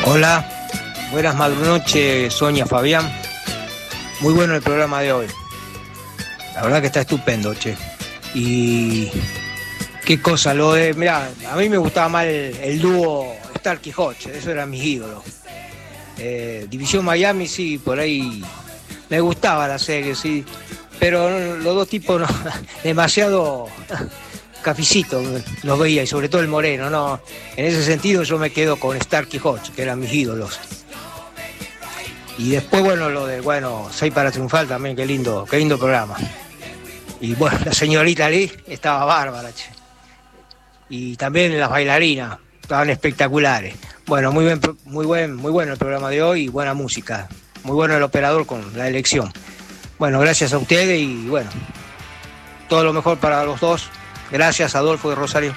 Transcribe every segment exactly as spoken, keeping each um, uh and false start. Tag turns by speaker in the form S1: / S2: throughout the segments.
S1: Hola, buenas noches, Sonia, Fabián. Muy bueno el programa de hoy. La verdad que está estupendo, che. Y qué cosa, lo de... Mirá, a mí me gustaba más el, el dúo Starkey Hodge, eso eran mis ídolos. Eh, División Miami, sí, por ahí me gustaba la serie, sí. Pero los dos tipos, no, demasiado cafecito los veía, y sobre todo el moreno, ¿no? En ese sentido yo me quedo con Starkey Hodge, que eran mis ídolos. Y después, bueno, lo de, bueno, Seis para Triunfar también, qué lindo, qué lindo programa. Y bueno, la señorita Lee estaba bárbara, che. Y también las bailarinas, estaban espectaculares. Bueno, muy buen, muy buen, muy bueno el programa de hoy y buena música. Muy bueno el operador con la elección. Bueno, gracias a ustedes y bueno, todo lo mejor para los dos. Gracias, Adolfo de Rosario.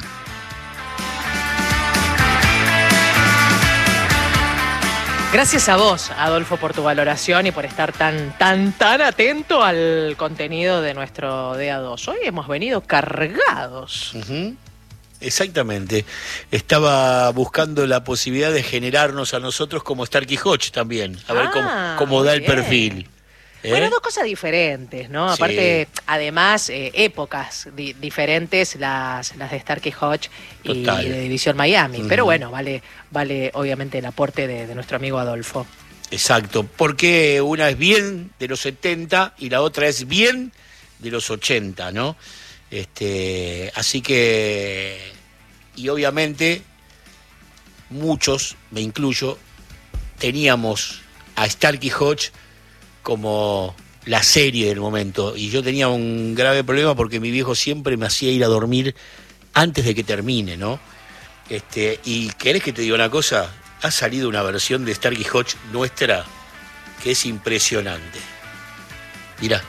S2: Gracias a vos, Adolfo, por tu valoración y por estar tan, tan, tan atento al contenido de nuestro D A dos. Hoy hemos venido cargados.
S3: Uh-huh. Exactamente. Estaba buscando la posibilidad de generarnos a nosotros como Starkey Hodge también. A ver
S2: Ah,
S3: cómo, cómo da el
S2: bien.
S3: perfil. ¿Eh?
S2: Bueno, dos cosas diferentes, ¿no?
S3: Sí.
S2: Aparte, además, eh, épocas di- diferentes las, las de Starkey Hodge y
S3: Total.
S2: de División Miami.
S3: Uh-huh.
S2: Pero bueno, vale, vale obviamente el aporte de, de nuestro amigo Adolfo.
S3: Exacto, porque una es bien de los setenta y la otra es bien de los ochenta, ¿no? Este, así que, y obviamente, muchos, me incluyo, teníamos a Starkey Hodge como la serie del momento, y yo tenía un grave problema porque mi viejo siempre me hacía ir a dormir antes de que termine, ¿no? Este, y ¿querés que te diga una cosa? Ha salido una versión de Starkey Hodge nuestra que es impresionante. Mirá.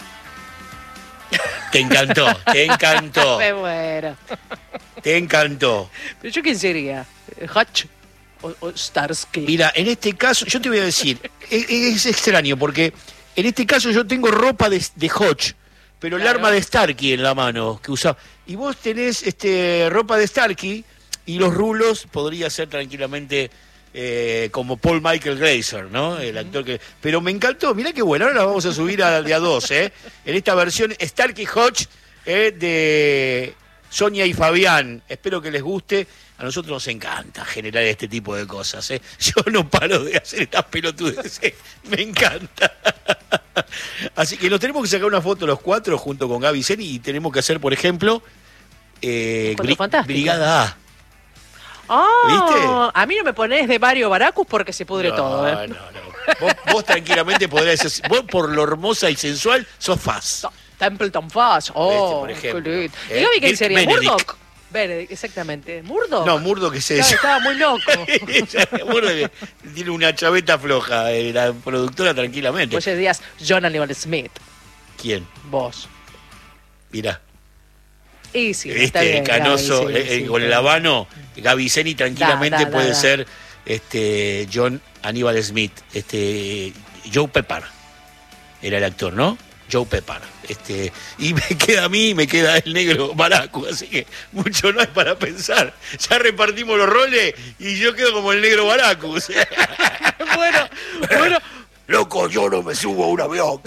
S3: Te encantó, te encantó,
S2: Me muero.
S3: te encantó.
S2: ¿Pero yo quién sería? ¿Hodge o, o Starsky?
S3: Mira, en este caso, yo te voy a decir, es, es extraño porque en este caso yo tengo ropa de, de Hodge, pero el
S2: Claro.
S3: arma de Starkey en la mano que usaba. Y vos tenés este ropa de Starkey y los rulos podría ser tranquilamente eh, como Paul Michael Glaser, ¿no? El actor que. Pero me encantó, mirá qué bueno, ahora la vamos a subir a de a dos, ¿eh? En esta versión Starkey Hodge eh, de Sonia y Fabián. Espero que les guste. A nosotros nos encanta generar este tipo de cosas, ¿eh? Yo no paro de hacer estas pelotudes, ¿eh? Me encanta. Así que nos tenemos que sacar una foto los cuatro junto con Gaby Seni y tenemos que hacer, por ejemplo, eh,
S2: Cuatro
S3: Bri-
S2: Fantásticos.
S3: Brigada A.
S2: Ah,
S3: ¿Viste?
S2: a mí no me ponés de Mario Baracus porque se pudre
S3: no,
S2: todo, ¿eh?
S3: No, no, Vos, vos tranquilamente podrías ser, vos por lo hermosa y sensual, sos faz.
S2: Templeton Foss. Oh,
S3: Este, por ejemplo.
S2: qué lindo.
S3: Eh,
S2: ¿Y Gaby quién
S3: Dirk
S2: sería?
S3: Benedict.
S2: ¿Murdoch? Benedict, exactamente. ¿Murdoch?
S3: No, Murdo que se
S2: Claro, estaba muy loco.
S3: Murdo que tiene una chaveta floja, eh, la productora tranquilamente.
S2: Vos decías John Hannibal Smith.
S3: ¿Quién?
S2: Vos.
S3: Mirá.
S2: Y sí, está
S3: Este
S2: bien,
S3: Canoso,
S2: Gaby, sí,
S3: eh, eh,
S2: sí,
S3: con el
S2: está bien.
S3: habano, Gaby Seni tranquilamente
S2: Da, da, da,
S3: puede
S2: da.
S3: ser este John Aníbal Smith, este Joe Pepper era el actor, ¿no? Joe Pepper. Este, y me queda a mí, me queda el negro Baracu, así que mucho no hay para pensar. Ya repartimos los roles y yo quedo como el negro Baracu. O sea,
S2: Bueno, bueno,
S3: loco, yo no me subo a un avión.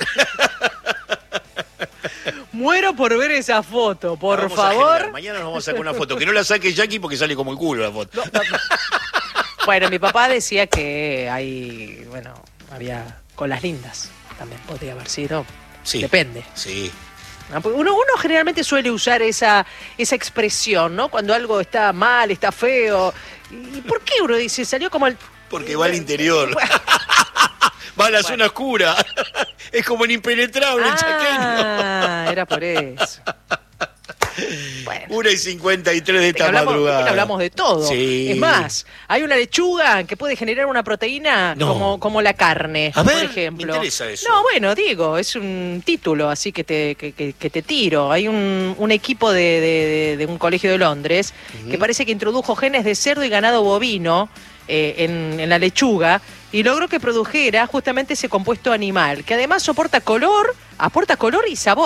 S2: muero por ver esa foto, por
S3: Vamos a
S2: favor.
S3: generar. Mañana nos vamos a sacar una foto. Que no la saque Jackie porque sale como el culo la foto.
S2: No, no, no. Bueno, mi papá decía que hay, bueno, había colas lindas. También podría haber sido.
S3: Sí.
S2: Depende.
S3: Sí.
S2: Ah, porque Uno, uno generalmente suele usar esa, esa expresión, ¿no? Cuando algo está mal, está feo. ¿Y por qué uno dice? Salió como el...
S3: Porque va al interior. Va a la zona oscura. Es como el impenetrable, el chaqueño.
S2: Ah, era por eso. Bueno.
S3: Una y cincuenta y tres de esta
S2: hablamos,
S3: madrugada.
S2: hablamos de todo.
S3: Sí.
S2: Es más, hay una lechuga que puede generar una proteína
S3: No.
S2: como, como la carne,
S3: A ver,
S2: por ejemplo.
S3: me interesa eso.
S2: No, bueno, digo, es un título así que te, que, que- que te tiro. Hay un, un equipo de, de- de- de un colegio de Londres
S3: Ujú.
S2: que parece que introdujo genes de cerdo y ganado bovino eh, en, en la lechuga y logró que produjera justamente ese compuesto animal, que además soporta color, aporta color y sabor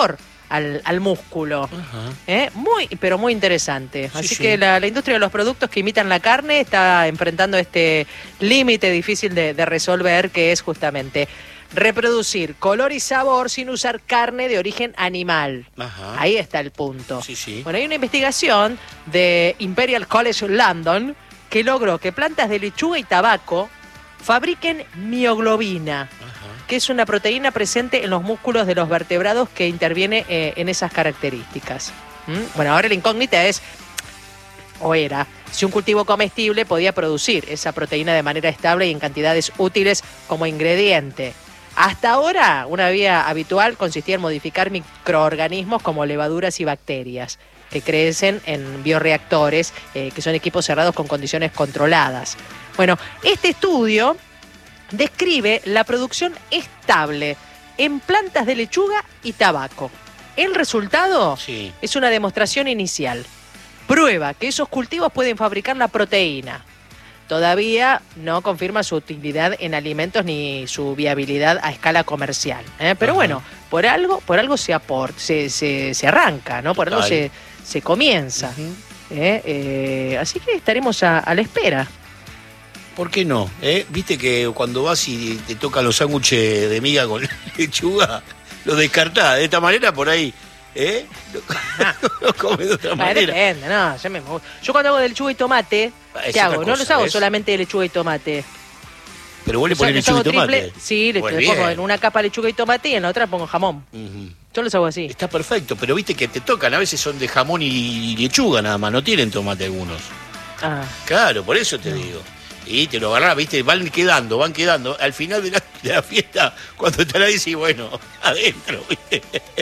S2: al, al músculo. ¿Eh? Muy, pero muy interesante.
S3: Sí,
S2: Así
S3: sí.
S2: que la, la industria de los productos que imitan la carne está enfrentando este límite difícil de, de resolver, que es justamente reproducir color y sabor sin usar carne de origen animal.
S3: Ajá.
S2: Ahí está el punto.
S3: Sí, sí.
S2: Bueno, hay una investigación de Imperial College London que logró que plantas de lechuga y tabaco fabriquen mioglobina,
S3: Ajá.
S2: que es una proteína presente en los músculos de los vertebrados que interviene eh, en esas características. ¿Mm? Bueno, ahora la incógnita es, o era, si un cultivo comestible podía producir esa proteína de manera estable y en cantidades útiles como ingrediente. Hasta ahora, una vía habitual consistía en modificar microorganismos como levaduras y bacterias, que crecen en bioreactores, eh, que son equipos cerrados con condiciones controladas. Bueno, este estudio describe la producción estable en plantas de lechuga y tabaco. El resultado
S3: Sí.
S2: es una demostración inicial. Prueba que esos cultivos pueden fabricar la proteína. Todavía no confirma su utilidad en alimentos ni su viabilidad a escala comercial. ¿eh? Pero
S3: Ajá.
S2: bueno, por algo, por algo se, aport, se, se, se arranca, ¿no? Por algo
S3: Total.
S2: se, se comienza.
S3: Ujú.
S2: ¿eh? Eh, así que estaremos a, a la espera.
S3: ¿Por qué no? ¿Eh? Viste que cuando vas y te tocan los sándwiches de miga con lechuga, los descartás. De esta manera, por ahí, ¿eh? Lo comes de otra
S2: Ah,
S3: manera.
S2: depende, no, yo, me, yo cuando hago de lechuga y tomate,
S3: Ah,
S2: ¿qué
S3: es
S2: hago?
S3: otra
S2: No
S3: cosa,
S2: los hago
S3: ¿ves?
S2: solamente de lechuga y tomate.
S3: Pero vos le
S2: Los-
S3: ponés
S2: los
S3: lechuga y
S2: hago
S3: tomate.
S2: triple- sí, le,
S3: Pues
S2: le
S3: bien.
S2: pongo en una capa lechuga y tomate y en la otra pongo jamón.
S3: Ujú.
S2: Yo los hago así.
S3: Está perfecto, pero viste que te tocan, a veces son de jamón y lechuga nada más, no tienen tomate algunos.
S2: Ah.
S3: Claro, por eso te digo. Y te lo agarrás, viste, van quedando, van quedando. Al final de la, de la fiesta, cuando te la dices, bueno, adentro, viste.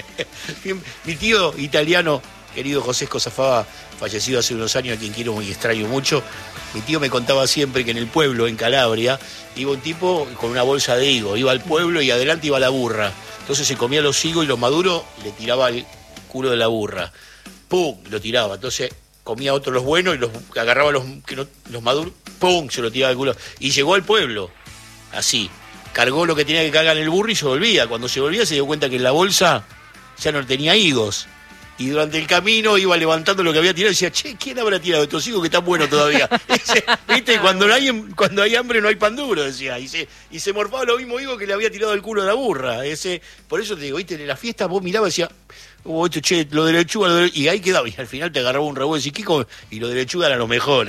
S3: Mi tío italiano, querido José Escosafaba, fallecido hace unos años, a quien quiero muy extraño mucho, mi tío me contaba siempre que en el pueblo, en Calabria, iba un tipo con una bolsa de higo, iba al pueblo y adelante iba la burra. Entonces se comía los higos y los maduros le tiraba el culo de la burra. ¡Pum! Lo tiraba. Entonces comía otros los buenos y los agarraba los, que no- los maduros, ¡pum! Se lo tiraba el culo. Y llegó al pueblo, así. Cargó lo que tenía que cargar en el burro y se volvía. Cuando se volvía se dio cuenta que en la bolsa ya no tenía higos. Y durante el camino iba levantando lo que había tirado y decía, che, ¿quién habrá tirado estos higos que están buenos todavía? Dice, ¿viste? Cuando hay, cuando hay hambre no hay pan duro, decía. Y se, y se morfaba los mismos higos que le había tirado el culo de la burra. Ese, por eso te digo, ¿viste? En la fiesta vos mirabas y decías, oh, esto, che, lo de lechuga, lo de... y ahí quedaba. Y al final te agarraba un rabo y decís, ¿qué come? Y lo de lechuga era lo mejor.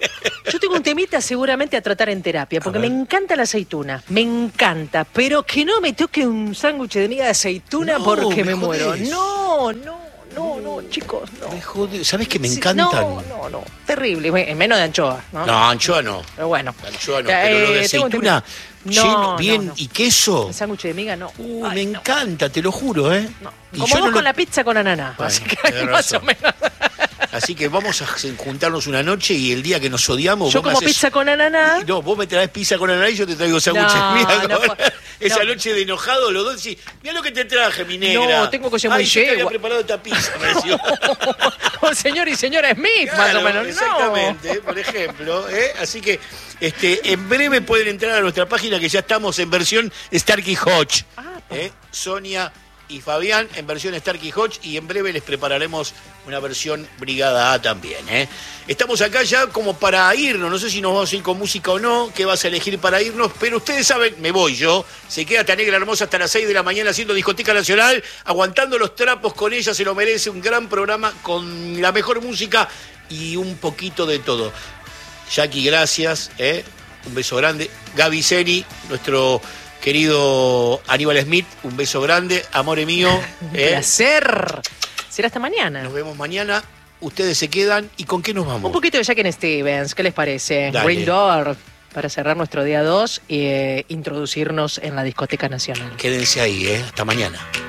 S2: Yo tengo un temita seguramente a tratar en terapia, porque
S3: A
S2: me
S3: ver.
S2: encanta la aceituna, me encanta, pero que no me toque un sándwich de miga de aceituna
S3: No,
S2: porque me,
S3: me
S2: muero.
S3: jodés.
S2: No, no, no, no, chicos, no.
S3: Me jode- ¿Sabés que me
S2: Sí,
S3: encantan?
S2: No, no, no, terrible, bueno, menos de anchoa, ¿no?
S3: No, anchoa no.
S2: Pero bueno.
S3: Anchoa no,
S2: Eh,
S3: pero lo de
S2: tengo un
S3: aceituna
S2: No,
S3: lleno,
S2: no,
S3: bien,
S2: no.
S3: y queso.
S2: El sándwich de miga no.
S3: Uh,
S2: Ay,
S3: me
S2: no,
S3: encanta, te lo juro, ¿eh?
S2: no.
S3: Y
S2: Como
S3: yo
S2: vos
S3: no
S2: con
S3: lo-
S2: la pizza con ananá,
S3: Bueno,
S2: así que
S3: tenés
S2: más o
S3: razón.
S2: menos.
S3: Así que vamos a juntarnos una noche y el día que nos odiamos.
S2: Yo
S3: vos me
S2: como
S3: haces-
S2: pizza con ananá.
S3: No, vos me traes pizza con ananá y yo te traigo sándwiches.
S2: No,
S3: Mirá,
S2: no
S3: con-
S2: puedo-
S3: esa
S2: no.
S3: noche de enojado, los dos decís, mira lo que te traje, mi negra.
S2: No, tengo que ser muy
S3: Ay, yo te había
S2: yegua.
S3: preparado esta pizza, me decía.
S2: Como señor y señora Smith, más
S3: Claro,
S2: o menos.
S3: exactamente, por ejemplo. ¿eh? Así que este, en breve pueden entrar a nuestra página que ya estamos en versión Starkey Hodge.
S2: Ah,
S3: ¿eh? Sonia y Fabián en versión Starkey Hodge y en breve les prepararemos una versión Brigada A también. ¿eh? Estamos acá ya como para irnos, no sé si nos vamos a ir con música o no, qué vas a elegir para irnos, pero ustedes saben, me voy yo, se queda esta negra hermosa hasta las seis de la mañana haciendo Discoteca Nacional, aguantando los trapos con ella, se lo merece, un gran programa con la mejor música y un poquito de todo. Jackie, gracias, ¿eh? Un beso grande. Gaby Seni, nuestro querido Aníbal Smith, un beso grande, amore mío.
S2: Un
S3: ¿eh?
S2: placer. Será hasta mañana.
S3: Nos vemos mañana. Ustedes se quedan. ¿Y con qué nos vamos?
S2: Un poquito de Jack and Stevens, ¿qué les parece?
S3: Dale.
S2: Green Door, para cerrar nuestro día dos y eh, introducirnos en la discoteca nacional.
S3: Quédense ahí, ¿eh? Hasta mañana.